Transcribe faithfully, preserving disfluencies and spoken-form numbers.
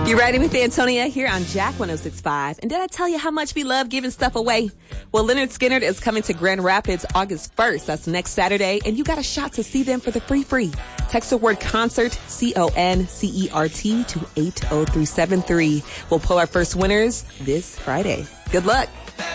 You riding with Antonia here on Jack one oh six point five. And did I tell you how much we love giving stuff away? Well, Leonard Skinner is coming to Grand Rapids August first. That's next Saturday. And you got a shot to see them for the free free. Text the word concert, C O N C E R T, to eight oh three seven three. We'll pull our first winners this Friday. Good luck.